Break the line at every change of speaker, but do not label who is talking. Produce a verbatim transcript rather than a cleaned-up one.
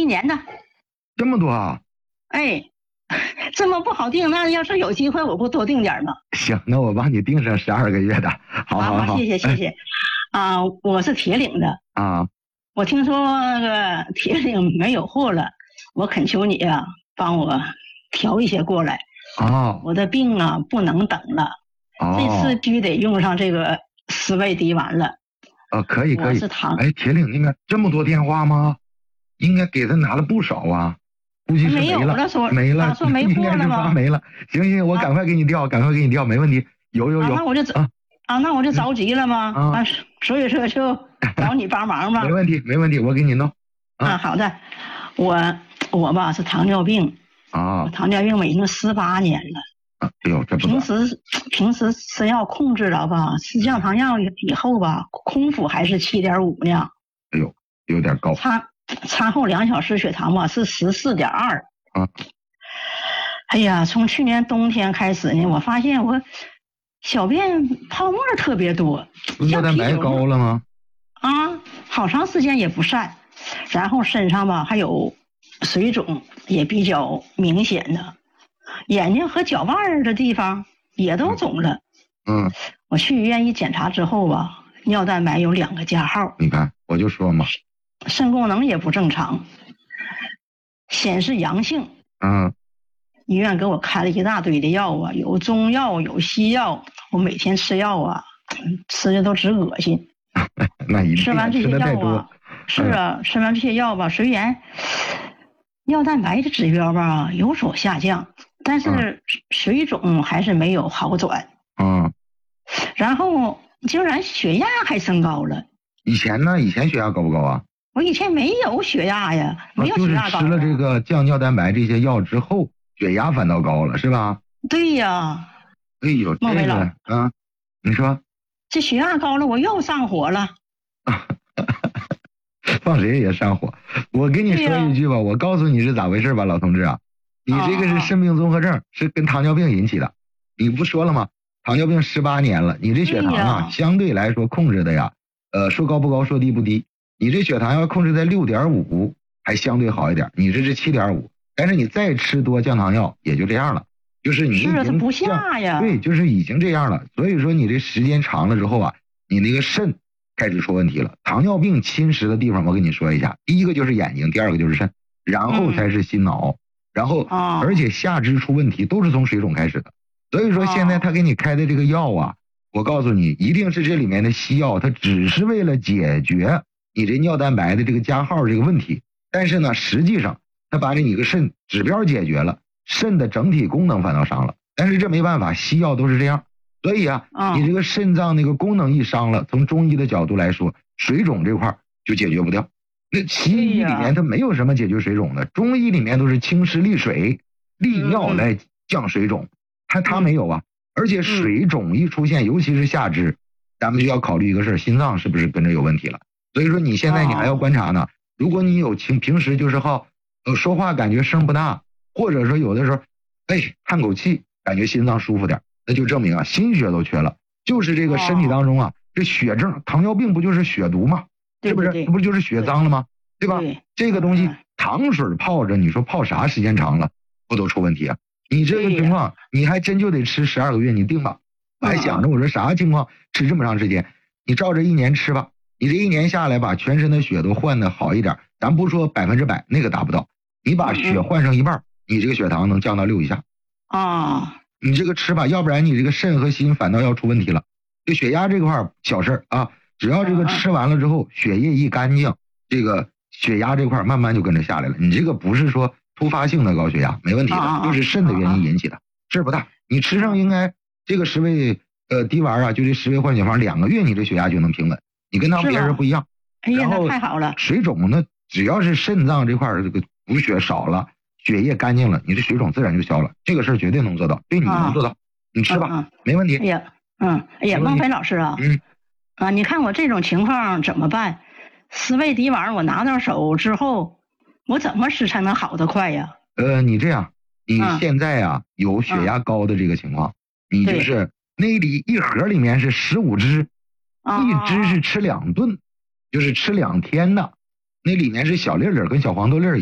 一年的。
这么多啊？
哎，这么不好定，那要是有机会我不多定点吗？
行，那我帮你定上十二个月的。好好好，
谢谢谢谢。啊、呃，我是铁岭的
啊。
我听说那个铁岭没有货了，我恳求你啊，帮我调一些过来。
哦，
我的病啊不能等了，
哦，
这次必须得用上这个斯卫迪丸了。
呃，可以可以。
我是糖。
哎，铁岭那边这么多电话吗？应该给他拿了不少啊，估计是没了，
没有说
没了，
说没货了吗？
没了。行行，我赶快给你调，啊、赶快给你调，没问题。有有有。
啊、那我就啊啊，那我就着急了吗？
啊，
啊所以说就找你帮忙吧。
没问题没问题，我给你弄。
啊，啊好的。我我吧是糖尿病
啊，
糖尿病我已经十八年了。
啊，哎呦，这不
平时平时吃药控制了吧，吃降糖药以后吧，空腹还是七点五呢。
哎呦，有点高。
餐餐后两小时血糖吧是十四点二。
啊。
哎呀，从去年冬天开始呢，我发现我小便泡沫特别多。
尿蛋白高了吗？
啊，好长时间也不散，然后身上吧还有水肿，也比较明显的。眼睛和脚腕的地方也都肿了。
嗯，
我去医院一检查之后吧，尿蛋白有两个加号。
你看，我就说嘛，
肾功能也不正常，显示阳性。
嗯，
医院给我开了一大堆的药啊，有中药有西药，我每天吃药啊，吃的都直恶心。
那一
吃完这些药啊，是啊，
嗯、
吃完这些药吧，虽然尿蛋白的指标吧有所下降，但是水肿还是没有好转。
嗯，
然后竟然血压还升高了。
以前呢？以前血压高不高啊？
我以前没有血压呀，没有血压高、啊。
就是吃了这个降尿蛋白这些药之后，血压反倒高了，是吧？
对呀。
哎呦，这个啊，你说
这血压高了，我又上火了。
放谁也上火。我跟你说一句吧，我告诉你是咋回事吧，老同志啊，你这个是肾病综合症，是跟糖尿病引起的。你不说了吗？糖尿病十八年了，你这血糖啊，相对来说控制的呀，呃，说高不高，说低不低。你这血糖要控制在六点五，还相对好一点。你这是七点五，但是你再吃多降糖药也就这样了，就是你已经
不下呀。
对，就是已经这样了。所以说你这时间长了之后啊，你那个肾开始出问题了。糖尿病侵蚀的地方，我跟你说一下，第一个就是眼睛，第二个就是肾，然后才是心脑，
嗯、
然后而且下肢出问题都是从水肿开始的。所以说现在他给你开的这个药啊，我告诉你，一定是这里面的西药，它只是为了解决你这尿蛋白的这个加号这个问题，但是呢，实际上它把你个肾指标解决了，肾的整体功能反倒伤了。但是这没办法，西药都是这样。所以啊，你这个肾脏那个功能一伤了，从中医的角度来说，水肿这块就解决不掉。那西医里面它没有什么解决水肿的，中医里面都是清湿利水、利尿来降水肿。它它没有啊，而且水肿一出现，尤其是下肢，咱们就要考虑一个事儿，心脏是不是跟着有问题了？所以说你现在你还要观察呢。如果你有平平时就是好，呃，说话感觉声不大，或者说有的时候，哎，叹口气，感觉心脏舒服点，那就证明啊，心血都缺了。就是这个身体当中啊，这血症，糖尿病不就是血毒吗？是不是？这不就是血脏了吗？对吧？这个东西糖水泡着，你说泡啥时间长了，不都出问题啊？你这个情况，你还真就得吃十二个月，你定吧。我还想着我说啥情况吃这么长时间，你照着一年吃吧。你这一年下来把全身的血都换的好一点，咱不说百分之百，那个达不到。你把血换上一半，你这个血糖能降到六以下。
啊，
你这个吃吧，要不然你这个肾和心反倒要出问题了。就血压这块小事啊，只要这个吃完了之后，血液一干净，这个血压这块慢慢就跟着下来了。你这个不是说突发性的高血压，没问题的，就是肾的原因引起的，事不大。你吃上应该这个十味呃低丸啊，就这十味换血方，两个月你这血压就能平稳。你跟他们别人不一样。
哎呀，那太好了。
水肿呢，只要是肾脏这块这个补血少了，血液干净了，你的水肿自然就消了。这个事儿绝对能做到，对你能做到，你吃吧，没问题。
哎呀，嗯，哎呀，孟非老师啊，
嗯，
啊，你看我这种情况怎么办？斯卫迪丸我拿到手之后，我怎么吃才能好得快呀？
呃，你这样，你现在啊、嗯、有血压高的这个情况，嗯、你就是那里一盒里面是十五支，一支是吃两顿，就是吃两天的，那里面是小粒粒跟小黄豆粒